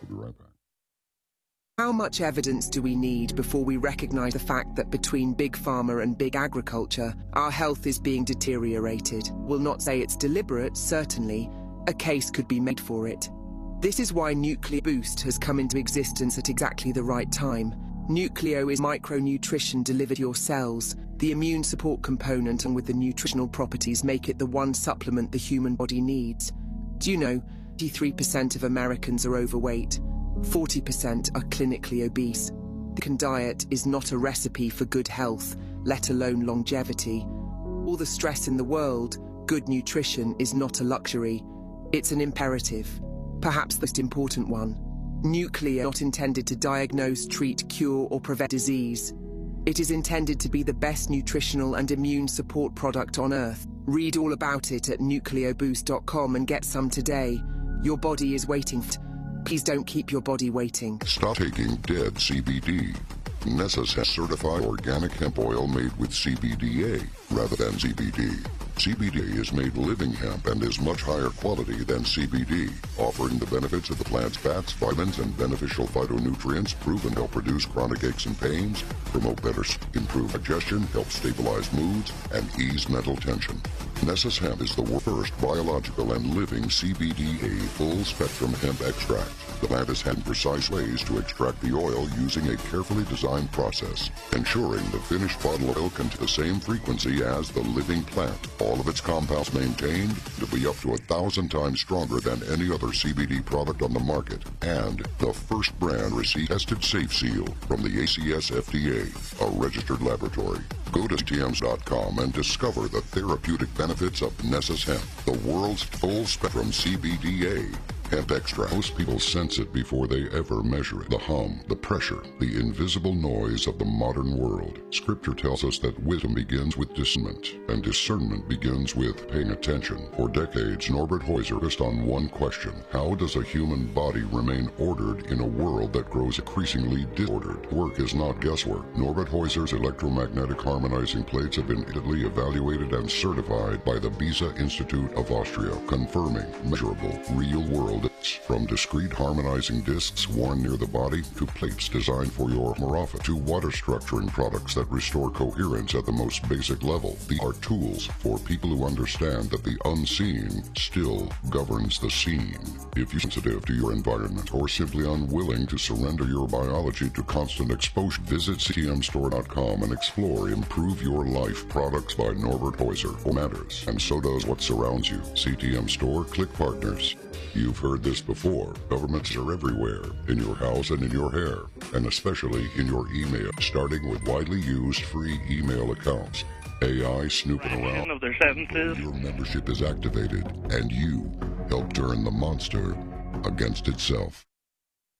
We'll be right back. How much evidence do we need before we recognize the fact that between big pharma and big agriculture, our health is being deteriorated? We'll not say it's deliberate, certainly. A case could be made for it. This is why Nucleo Boost has come into existence at exactly the right time. Nucleo is micronutrition delivered to your cells. The immune support component and with the nutritional properties make it the one supplement the human body needs. Do you know, 83% of Americans are overweight? 40% are clinically obese. The diet is not a recipe for good health, let alone longevity. All the stress in the world, good nutrition is not a luxury. It's an imperative, perhaps the most important one. Nucleo is not intended to diagnose, treat, cure, or prevent disease. It is intended to be the best nutritional and immune support product on Earth. Read all about it at nucleoboost.com and get some today. Your body is waiting. Please don't keep your body waiting. Stop taking dead CBD. Nessus has certified organic hemp oil made with CBDA rather than CBD. CBD is made living hemp and is much higher quality than CBD, offering the benefits of the plant's fats, vitamins, and beneficial phytonutrients proven to help reduce chronic aches and pains, promote better sleep, improve digestion, help stabilize moods, and ease mental tension. Nessus Hemp is the world's first biological and living CBDA full-spectrum hemp extract. The plant has had precise ways to extract the oil using a carefully designed process, ensuring the finished bottle of oil contains the same frequency as the living plant. All of its compounds maintained to be up to 1,000 times stronger than any other CBD product on the market, and the first brand received tested safe seal from the ACS FDA, a registered laboratory. Go to ctms.com and discover the therapeutic benefits of Nessus Hemp, the world's full-spectrum CBDA hemp extract. Most people sense it before they ever measure it. The hum, the pressure, the invisible noise of the modern world. Scripture tells us that wisdom begins with discernment, and discernment begins with paying attention. For decades, Norbert Heuser focused on one question: how does a human body remain ordered in a world that grows increasingly disordered? Work is not guesswork. Norbert Heuser's electromagnetic harmonizing plates have been independently evaluated and certified by the Beza Institute of Austria, confirming measurable, real-world. From discrete harmonizing discs worn near the body to plates designed for your Marafa to water structuring products that restore coherence at the most basic level. These are tools for people who understand that the unseen still governs the seen. If you're sensitive to your environment or simply unwilling to surrender your biology to constant exposure, visit ctmstore.com and explore Improve Your Life products by Norbert Heuser. For matters, and so does what surrounds you. CTM Store, click partners. You've heard this before. Governments are everywhere, in your house and in your hair, and especially in your email, starting with widely used free email accounts. AI snooping around of their sentences. Your membership is activated, and you help turn the monster against itself.